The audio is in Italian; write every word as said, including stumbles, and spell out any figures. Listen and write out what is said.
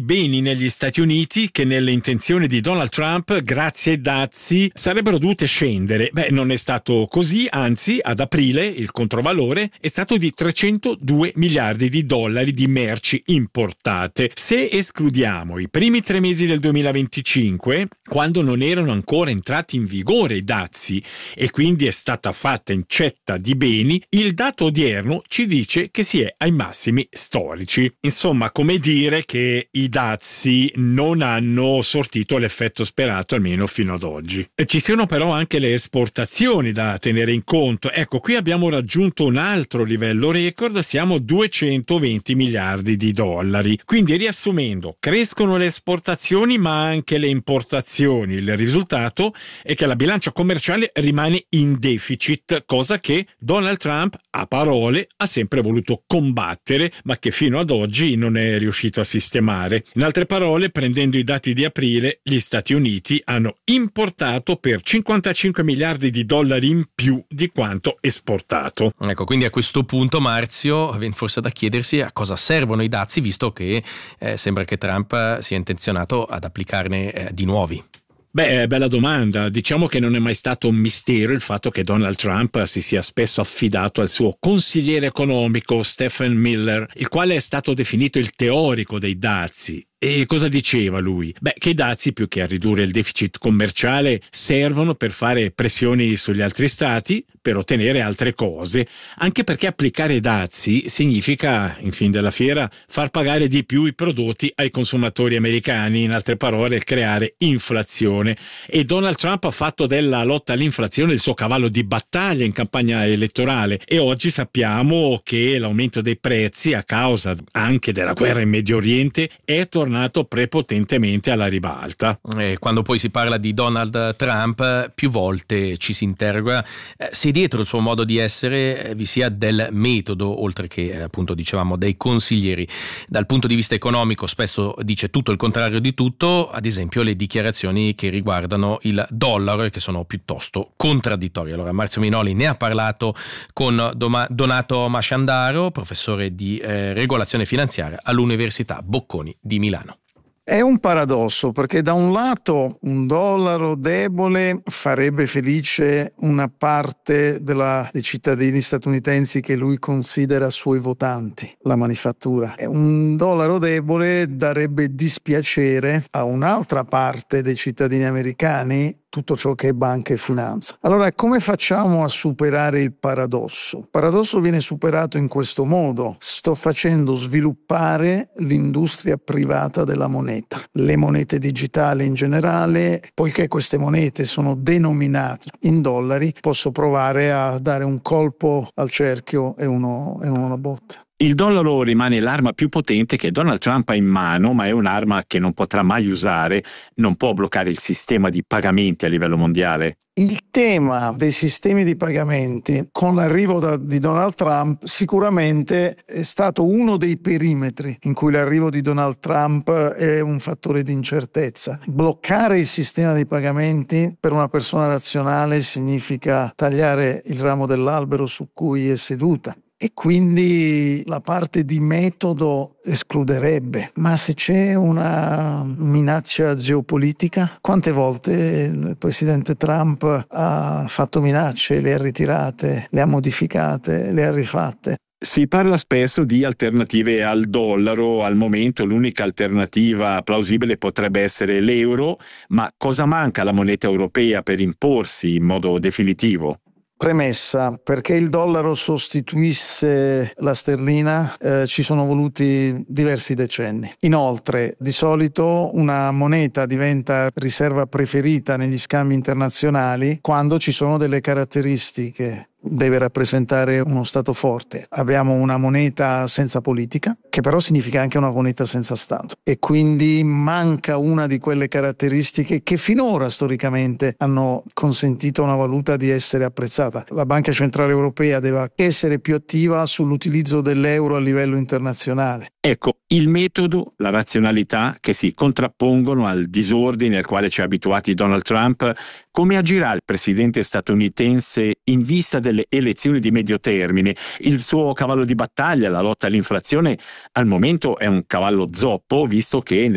beni negli Stati Uniti che nelle intenzioni di Donald Trump, grazie ai dazi, sarebbero dovute scendere. Beh, non è stato così, anzi, ad aprile il controvalore è stato di trecentodue miliardi di dollari di merci importate. Se escludiamo i primi tre mesi del duemilaventicinque, quando non erano ancora entrati in vigore i dazi e quindi è stata fatta incetta di beni, il dato odierno ci dice che si è ai massimi storici. Insomma, come dire che i dazi non hanno sortito l'effetto sperato, almeno fino ad oggi. E ci sono però anche le esportazioni da tenere in conto. Ecco, qui abbiamo raggiunto un altro livello record, siamo a duecentoventi miliardi di dollari. Quindi, riassumendo, crescono le esportazioni ma anche le importazioni. Il risultato è che la bilancia commerciale rimane in deficit, cosa che Donald Trump a parole ha sempre voluto combattere, ma che fino ad oggi non è riuscito a sistemare. In altre parole, prendendo i dati di aprile, gli Stati Uniti hanno importato per cinquantacinque miliardi di dollari in più di quanto esportato. Ecco, quindi a questo punto, Marzio, viene forse da chiedersi a cosa servono i dazi, visto che eh, sembra che Trump sia intenzionato ad applicarne eh, di nuovi. Beh, bella domanda. Diciamo che non è mai stato un mistero il fatto che Donald Trump si sia spesso affidato al suo consigliere economico Stephen Miller, il quale è stato definito il teorico dei dazi. E cosa diceva lui? Beh, che i dazi, più che a ridurre il deficit commerciale, servono per fare pressioni sugli altri stati per ottenere altre cose, anche perché applicare i dazi significa, in fin della fiera, far pagare di più i prodotti ai consumatori americani, in altre parole creare inflazione. E Donald Trump ha fatto della lotta all'inflazione il suo cavallo di battaglia in campagna elettorale, e oggi sappiamo che l'aumento dei prezzi, a causa anche della guerra in Medio Oriente, è tornato prepotentemente alla ribalta. E quando poi si parla di Donald Trump, più volte ci si interroga eh, se dietro il suo modo di essere eh, vi sia del metodo, oltre che eh, appunto dicevamo dei consiglieri. Dal punto di vista economico spesso dice tutto il contrario di tutto, ad esempio le dichiarazioni che riguardano il dollaro e che sono piuttosto contraddittorie. Allora Marzio Minoli ne ha parlato con Doma- Donato Masciandaro, professore di eh, regolazione finanziaria all'Università Bocconi di Milano. È un paradosso, perché da un lato un dollaro debole farebbe felice una parte della, dei cittadini statunitensi che lui considera suoi votanti, la manifattura. E un dollaro debole darebbe dispiacere a un'altra parte dei cittadini americani, tutto ciò che è banca e finanza. Allora, come facciamo a superare il paradosso? Il paradosso viene superato in questo modo: sto facendo sviluppare l'industria privata della moneta, le monete digitali in generale. Poiché queste monete sono denominate in dollari, posso provare a dare un colpo al cerchio e uno e uno alla botte. Il dollaro rimane l'arma più potente che Donald Trump ha in mano, ma è un'arma che non potrà mai usare, non può bloccare il sistema di pagamenti a livello mondiale. Il tema dei sistemi di pagamenti con l'arrivo da, di Donald Trump sicuramente è stato uno dei perimetri in cui l'arrivo di Donald Trump è un fattore di incertezza. Bloccare il sistema di pagamenti per una persona razionale significa tagliare il ramo dell'albero su cui è seduta. E quindi la parte di metodo escluderebbe. Ma se c'è una minaccia geopolitica, quante volte il presidente Trump ha fatto minacce, le ha ritirate, le ha modificate, le ha rifatte? Si parla spesso di alternative al dollaro. Al momento l'unica alternativa plausibile potrebbe essere l'euro, ma cosa manca alla moneta europea per imporsi in modo definitivo? Premessa: perché il dollaro sostituisse la sterlina eh, ci sono voluti diversi decenni. Inoltre, di solito una moneta diventa riserva preferita negli scambi internazionali quando ci sono delle caratteristiche. Deve rappresentare uno Stato forte. Abbiamo una moneta senza politica, che però significa anche una moneta senza Stato, e quindi manca una di quelle caratteristiche che finora storicamente hanno consentito a una valuta di essere apprezzata. La Banca Centrale Europea deve essere più attiva sull'utilizzo dell'euro a livello internazionale. Ecco, il metodo, la razionalità che si contrappongono al disordine al quale ci ha abituati Donald Trump. Come agirà il presidente statunitense in vista delle elezioni di medio termine? Il suo cavallo di battaglia, la lotta all'inflazione, al momento è un cavallo zoppo, visto che